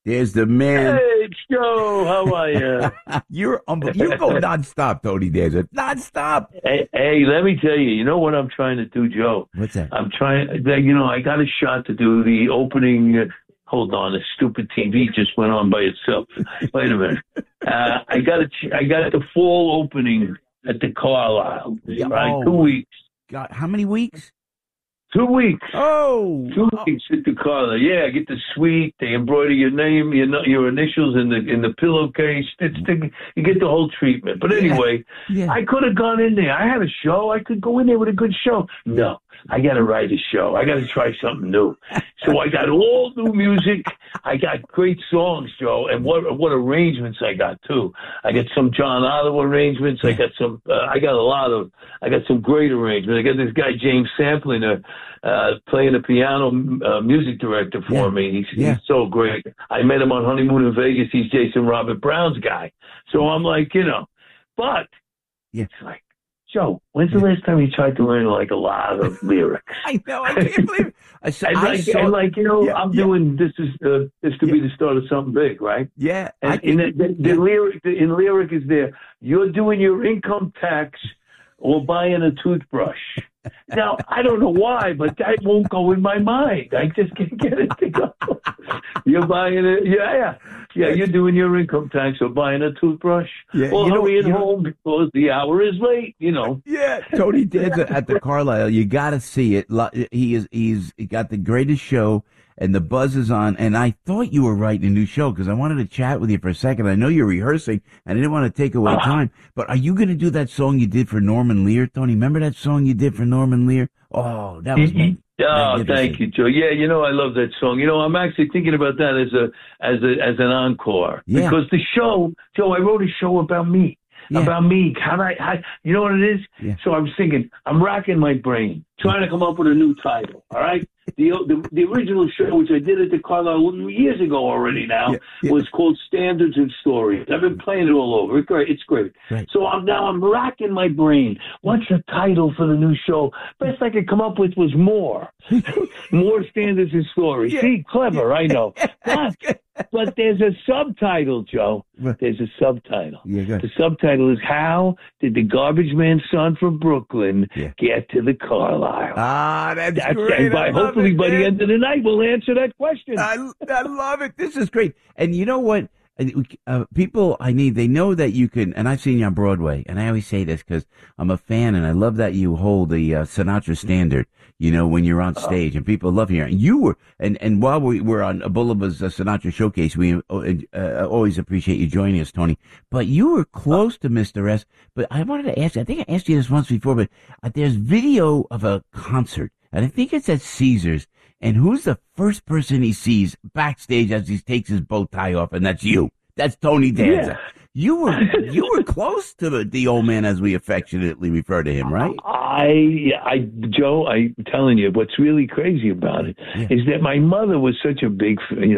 There's the man. Hey, Joe, how are you? You go nonstop, Tony Danza. Nonstop. Hey, let me tell you, you know what I'm trying to do, Joe? What's that? I'm trying, I got a shot to do the opening. Hold on, the stupid TV just went on by itself. Wait a minute. I got the fall opening at the Carlisle. Right, 2 weeks. God, how many weeks? 2 weeks. Oh, 2 weeks at the Carlisle. Yeah, I get the suite. They embroider your name, your initials in the pillowcase. You get the whole treatment. But anyway, I could have gone in there. I had a show. I could go in there with a good show. No, I got to write a show. I got to try something new. So I got all new music. I got great songs, Joe, and what arrangements I got too. I got some John Oliver arrangements. I got some. I got some great arrangements. I got this guy James Samplin playing the piano, music director for me. He's so great. I met him on Honeymoon in Vegas. He's Jason Robert Brown's guy. So I'm like, but it's like, Joe, when's the last time you tried to learn like a lot of lyrics? I know, I can't believe it. I'm doing this to be the start of something big, right? Yeah. And the lyric is there. You're doing your income tax or buying a toothbrush. Now, I don't know why, but that won't go in my mind. I just can't get it to go. You're buying it. Yeah. You're doing your income tax or buying a toothbruch. Yeah, or hurrying home because the hour is late, Yeah, Tony Danza at the Carlisle. You got to see it. He's got the greatest show, and the buzz is on. And I thought you were writing a new show because I wanted to chat with you for a second. I know you're rehearsing, and I didn't want to take away time. But are you going to do that song you did for Norman Lear, Tony? Remember that song you did for Norman Lear? Oh, that was thank you, Joe. Yeah, I love that song. I'm actually thinking about that as an encore because the show, Joe, I wrote a show about me. About me. You know what it is? Yeah. So I was thinking, I'm racking my brain, trying to come up with a new title. All right. The original show, which I did at the Carlisle years ago already now, was called Standards and Stories. I've been playing it all over. It's great. Right. So I'm racking my brain. What's the title for the new show? Best I could come up with was More. More Standards and Stories. Yeah. See, clever, I know. But there's a subtitle, Joe. There's a subtitle. Yeah, the subtitle is How Did the Garbage Man Son from Brooklyn Get to the Carlisle? Ah, that's great. Hopefully by the end of the night we'll answer that question. I love it. This is great. And you know what? People they know that you can, and I've seen you on Broadway, and I always say this because I'm a fan, and I love that you hold the Sinatra standard, when you're on stage, and people love hearing. You were, and while we were on Abulaba's Sinatra Showcase, we always appreciate you joining us, Tony, but you were close to Mr. S, but I wanted to ask you, I think I asked you this once before, but there's video of a concert, and I think it's at Caesars. And who's the first person he sees backstage as he takes his bow tie off? And that's you. That's Tony Danza. Yeah. You were close to the old man, as we affectionately refer to him, right? Joe, I'm telling you, what's really crazy about it is that my mother was such a big,